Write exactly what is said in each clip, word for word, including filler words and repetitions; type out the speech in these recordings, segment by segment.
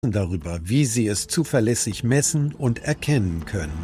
darüber, wie sie es zuverlässig messen und erkennen können.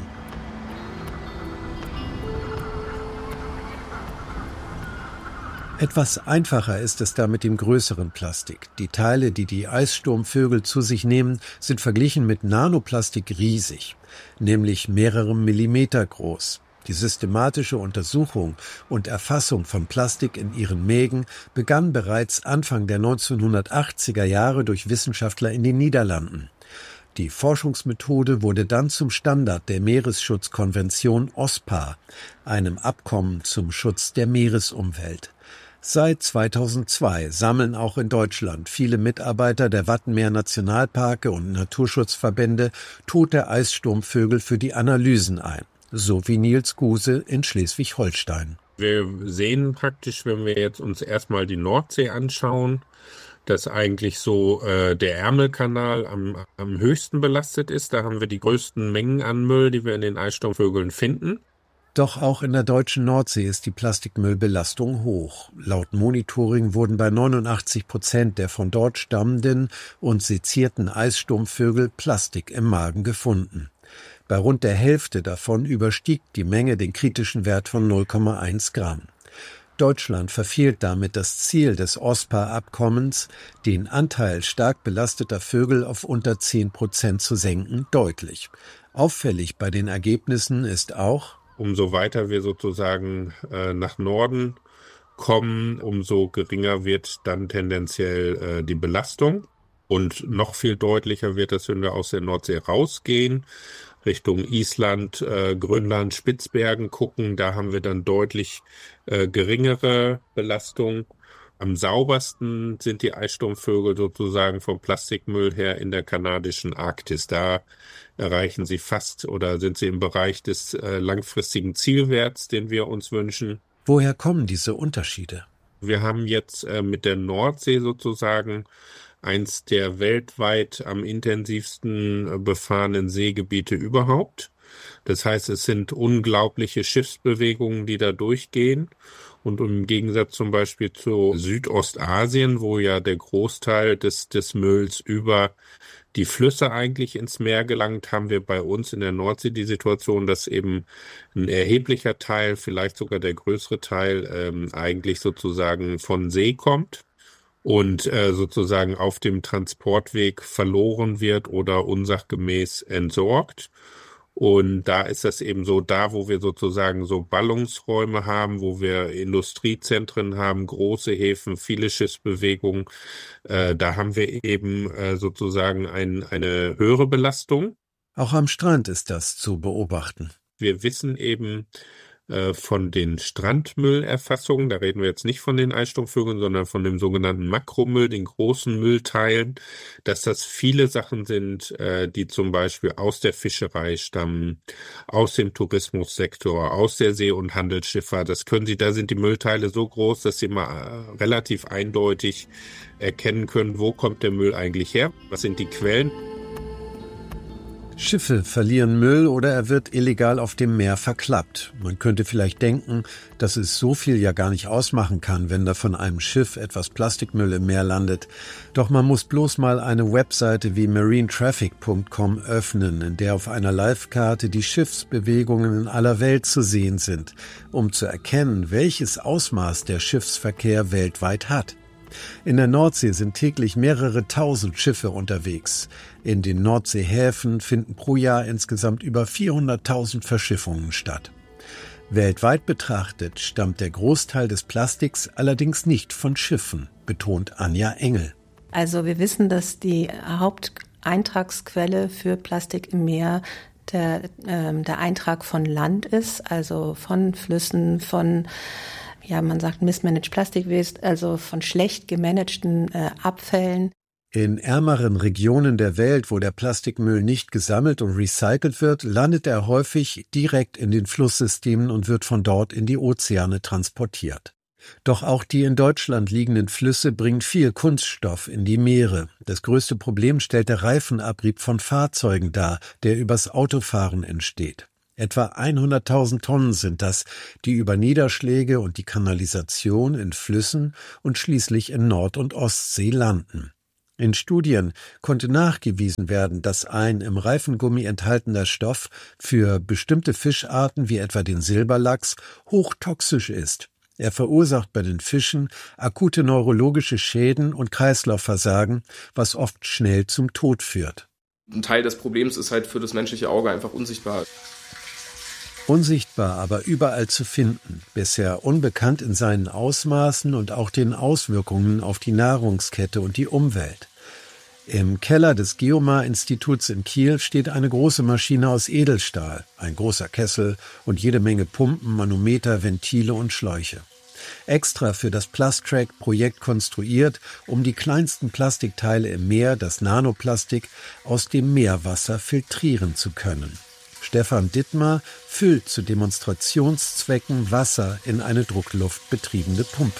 Etwas einfacher ist es da mit dem größeren Plastik. Die Teile, die die Eissturmvögel zu sich nehmen, sind verglichen mit Nanoplastik riesig, nämlich mehrere Millimeter groß. Die systematische Untersuchung und Erfassung von Plastik in ihren Mägen begann bereits Anfang der neunzehnhundertachtziger Jahre durch Wissenschaftler in den Niederlanden. Die Forschungsmethode wurde dann zum Standard der Meeresschutzkonvention O S P A, einem Abkommen zum Schutz der Meeresumwelt. Seit zweitausendzwei sammeln auch in Deutschland viele Mitarbeiter der Wattenmeer-Nationalparke und Naturschutzverbände tote Eissturmvögel für die Analysen ein. So wie Nils Guse in Schleswig-Holstein. Wir sehen praktisch, wenn wir jetzt uns erstmal die Nordsee anschauen, dass eigentlich so äh, der Ärmelkanal am, am höchsten belastet ist. Da haben wir die größten Mengen an Müll, die wir in den Eissturmvögeln finden. Doch auch in der deutschen Nordsee ist die Plastikmüllbelastung hoch. Laut Monitoring wurden bei neunundachtzig Prozent der von dort stammenden und sezierten Eissturmvögel Plastik im Magen gefunden. Bei rund der Hälfte davon überstieg die Menge den kritischen Wert von null Komma eins Gramm. Deutschland verfehlt damit das Ziel des O S P A-Abkommens, den Anteil stark belasteter Vögel auf unter zehn Prozent zu senken, deutlich. Auffällig bei den Ergebnissen ist auch: Umso weiter wir sozusagen äh, nach Norden kommen, umso geringer wird dann tendenziell äh, die Belastung. Und noch viel deutlicher wird das, wenn wir aus der Nordsee rausgehen, Richtung Island, äh, Grönland, Spitzbergen gucken. Da haben wir dann deutlich äh, geringere Belastung. Am saubersten sind die Eissturmvögel sozusagen vom Plastikmüll her in der kanadischen Arktis. Da erreichen sie fast oder sind sie im Bereich des äh, langfristigen Zielwerts, den wir uns wünschen. Woher kommen diese Unterschiede? Wir haben jetzt äh, mit der Nordsee sozusagen eins der weltweit am intensivsten befahrenen Seegebiete überhaupt. Das heißt, es sind unglaubliche Schiffsbewegungen, die da durchgehen. Und im Gegensatz zum Beispiel zu Südostasien, wo ja der Großteil des, des Mülls über die Flüsse eigentlich ins Meer gelangt, haben wir bei uns in der Nordsee die Situation, dass eben ein erheblicher Teil, vielleicht sogar der größere Teil, ähm, eigentlich sozusagen von See kommt und äh, sozusagen auf dem Transportweg verloren wird oder unsachgemäß entsorgt. Und da ist das eben so, da wo wir sozusagen so Ballungsräume haben, wo wir Industriezentren haben, große Häfen, viele Schiffsbewegungen, äh, da haben wir eben äh, sozusagen ein, eine höhere Belastung. Auch am Strand ist das zu beobachten. Wir wissen eben äh, von den Strandmüllerfassungen, da reden wir jetzt nicht von den Eissturmvögeln, sondern von dem sogenannten Makromüll, den großen Müllteilen, dass das viele Sachen sind, äh, die zum Beispiel aus der Fischerei stammen, aus dem Tourismussektor, aus der See- und Handelsschifffahrt. Das können Sie, da sind die Müllteile so groß, dass Sie mal äh, relativ eindeutig erkennen können, wo kommt der Müll eigentlich her, was sind die Quellen. Schiffe verlieren Müll oder er wird illegal auf dem Meer verklappt. Man könnte vielleicht denken, dass es so viel ja gar nicht ausmachen kann, wenn da von einem Schiff etwas Plastikmüll im Meer landet. Doch man muss bloß mal eine Webseite wie marine traffic punkt com öffnen, in der auf einer Live-Karte die Schiffsbewegungen in aller Welt zu sehen sind, um zu erkennen, welches Ausmaß der Schiffsverkehr weltweit hat. In der Nordsee sind täglich mehrere tausend Schiffe unterwegs. In den Nordseehäfen finden pro Jahr insgesamt über vierhunderttausend Verschiffungen statt. Weltweit betrachtet stammt der Großteil des Plastiks allerdings nicht von Schiffen, betont Anja Engel. Also wir wissen, dass die Haupteintragsquelle für Plastik im Meer der, äh, der Eintrag von Land ist, also von Flüssen, von ja, man sagt mismanaged Plastic Waste, also von schlecht gemanagten äh, Abfällen. In ärmeren Regionen der Welt, wo der Plastikmüll nicht gesammelt und recycelt wird, landet er häufig direkt in den Flusssystemen und wird von dort in die Ozeane transportiert. Doch auch die in Deutschland liegenden Flüsse bringen viel Kunststoff in die Meere. Das größte Problem stellt der Reifenabrieb von Fahrzeugen dar, der übers Autofahren entsteht. Etwa hunderttausend Tonnen sind das, die über Niederschläge und die Kanalisation in Flüssen und schließlich in Nord- und Ostsee landen. In Studien konnte nachgewiesen werden, dass ein im Reifengummi enthaltener Stoff für bestimmte Fischarten wie etwa den Silberlachs hochtoxisch ist. Er verursacht bei den Fischen akute neurologische Schäden und Kreislaufversagen, was oft schnell zum Tod führt. Ein Teil des Problems ist halt für das menschliche Auge einfach unsichtbar. Unsichtbar, aber überall zu finden, bisher unbekannt in seinen Ausmaßen und auch den Auswirkungen auf die Nahrungskette und die Umwelt. Im Keller des Geomar-Instituts in Kiel steht eine große Maschine aus Edelstahl, ein großer Kessel und jede Menge Pumpen, Manometer, Ventile und Schläuche. Extra für das Plustrack-Projekt konstruiert, um die kleinsten Plastikteile im Meer, das Nanoplastik, aus dem Meerwasser filtrieren zu können. Stefan Dittmar füllt zu Demonstrationszwecken Wasser in eine druckluftbetriebene Pumpe.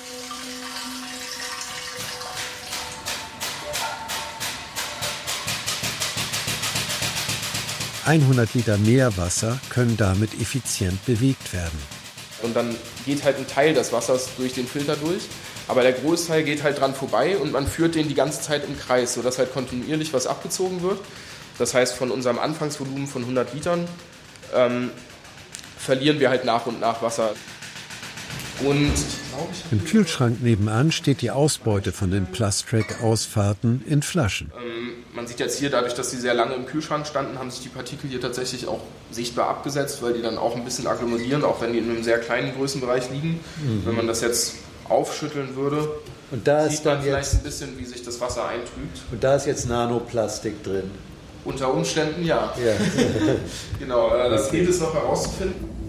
hundert Liter Meerwasser können damit effizient bewegt werden. Und dann geht halt ein Teil des Wassers durch den Filter durch, aber der Großteil geht halt dran vorbei und man führt den die ganze Zeit im Kreis, sodass halt kontinuierlich was abgezogen wird. Das heißt, von unserem Anfangsvolumen von hundert Litern ähm, verlieren wir halt nach und nach Wasser. Und im Kühlschrank nebenan steht die Ausbeute von den Plustrack-Ausfahrten in Flaschen. Ähm, man sieht jetzt hier, dadurch, dass sie sehr lange im Kühlschrank standen, haben sich die Partikel hier tatsächlich auch sichtbar abgesetzt, weil die dann auch ein bisschen agglomerieren, auch wenn die in einem sehr kleinen Größenbereich liegen. Mhm. Wenn man das jetzt aufschütteln würde, und da sieht ist man dann vielleicht jetzt, ein bisschen, wie sich das Wasser eintrübt. Und da ist jetzt Nanoplastik drin? Unter Umständen ja. ja. Genau, das gilt es noch herauszufinden.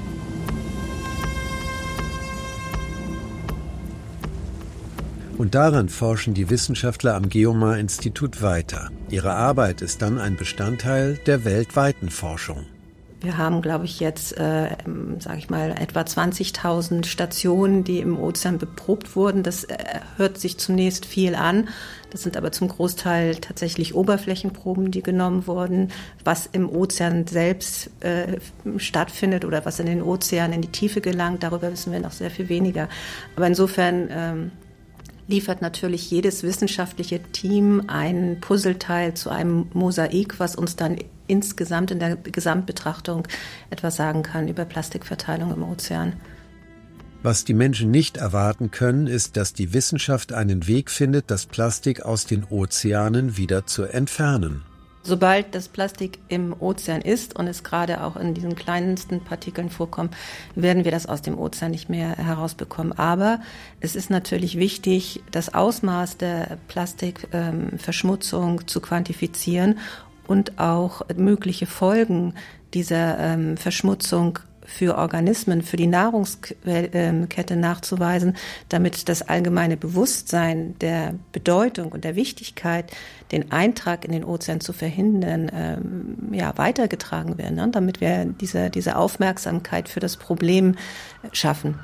Und daran forschen die Wissenschaftler am Geomar-Institut weiter. Ihre Arbeit ist dann ein Bestandteil der weltweiten Forschung. Wir haben, glaube ich, jetzt, äh, sage ich mal, etwa zwanzigtausend Stationen, die im Ozean beprobt wurden. Das äh, hört sich zunächst viel an. Das sind aber zum Großteil tatsächlich Oberflächenproben, die genommen wurden. Was im Ozean selbst äh, stattfindet oder was in den Ozeanen in die Tiefe gelangt, darüber wissen wir noch sehr viel weniger. Aber insofern ähm, liefert natürlich jedes wissenschaftliche Team ein Puzzleteil zu einem Mosaik, was uns dann insgesamt in der Gesamtbetrachtung etwas sagen kann über Plastikverteilung im Ozean. Was die Menschen nicht erwarten können, ist, dass die Wissenschaft einen Weg findet, das Plastik aus den Ozeanen wieder zu entfernen. Sobald das Plastik im Ozean ist und es gerade auch in diesen kleinsten Partikeln vorkommt, werden wir das aus dem Ozean nicht mehr herausbekommen. Aber es ist natürlich wichtig, das Ausmaß der Plastikverschmutzung ähm, zu quantifizieren und auch mögliche Folgen dieser ähm, Verschmutzung für Organismen, für die Nahrungskette nachzuweisen, damit das allgemeine Bewusstsein der Bedeutung und der Wichtigkeit, den Eintrag in den Ozean zu verhindern, ähm, ja, weitergetragen werden, ne? Damit wir diese, diese Aufmerksamkeit für das Problem schaffen.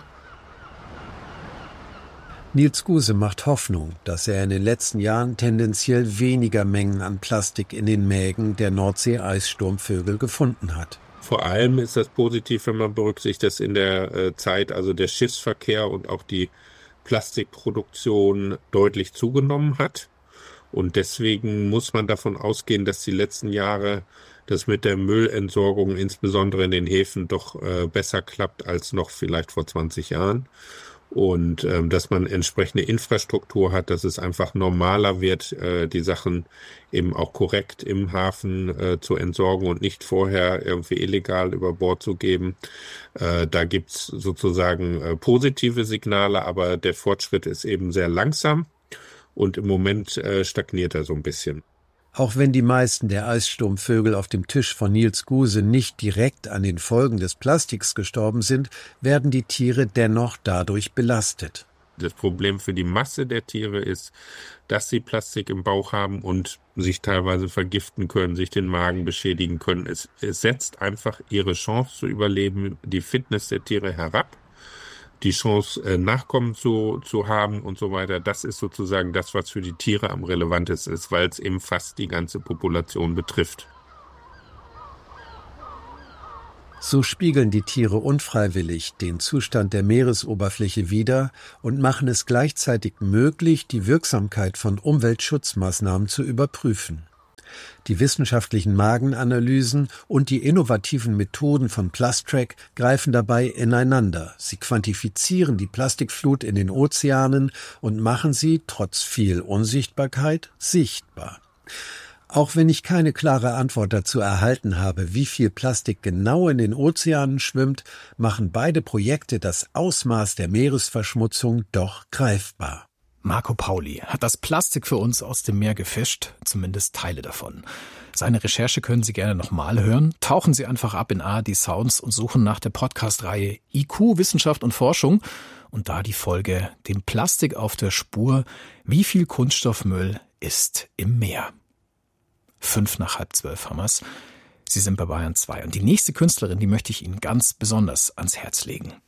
Niels Guse macht Hoffnung, dass er in den letzten Jahren tendenziell weniger Mengen an Plastik in den Mägen der Nordsee-Eissturmvögel gefunden hat. Vor allem ist das positiv, wenn man berücksichtigt, dass in der äh, Zeit also der Schiffsverkehr und auch die Plastikproduktion deutlich zugenommen hat. Und deswegen muss man davon ausgehen, dass die letzten Jahre das mit der Müllentsorgung, insbesondere in den Häfen, doch äh, besser klappt als noch vielleicht vor zwanzig Jahren. Und ähm, dass man entsprechende Infrastruktur hat, dass es einfach normaler wird, äh, die Sachen eben auch korrekt im Hafen äh, zu entsorgen und nicht vorher irgendwie illegal über Bord zu geben. Äh, da gibt's sozusagen äh, positive Signale, aber der Fortschritt ist eben sehr langsam und im Moment äh, stagniert er so ein bisschen. Auch wenn die meisten der Eissturmvögel auf dem Tisch von Niels Guse nicht direkt an den Folgen des Plastiks gestorben sind, werden die Tiere dennoch dadurch belastet. Das Problem für die Masse der Tiere ist, dass sie Plastik im Bauch haben und sich teilweise vergiften können, sich den Magen beschädigen können. Es, es setzt einfach ihre Chance zu überleben, die Fitness der Tiere herab. Die Chance, Nachkommen zu, zu haben und so weiter, das ist sozusagen das, was für die Tiere am relevantesten ist, weil es eben fast die ganze Population betrifft. So spiegeln die Tiere unfreiwillig den Zustand der Meeresoberfläche wider und machen es gleichzeitig möglich, die Wirksamkeit von Umweltschutzmaßnahmen zu überprüfen. Die wissenschaftlichen Magenanalysen und die innovativen Methoden von Plustrack greifen dabei ineinander. Sie quantifizieren die Plastikflut in den Ozeanen und machen sie, trotz viel Unsichtbarkeit, sichtbar. Auch wenn ich keine klare Antwort dazu erhalten habe, wie viel Plastik genau in den Ozeanen schwimmt, machen beide Projekte das Ausmaß der Meeresverschmutzung doch greifbar. Marco Pauli hat das Plastik für uns aus dem Meer gefischt, zumindest Teile davon. Seine Recherche können Sie gerne nochmal hören. Tauchen Sie einfach ab in A R D Sounds und suchen nach der Podcast-Reihe I Q, Wissenschaft und Forschung und da die Folge Dem Plastik auf der Spur, wie viel Kunststoffmüll ist im Meer. Fünf nach halb zwölf haben wir's. Sie sind bei Bayern zwei und die nächste Künstlerin, die möchte ich Ihnen ganz besonders ans Herz legen.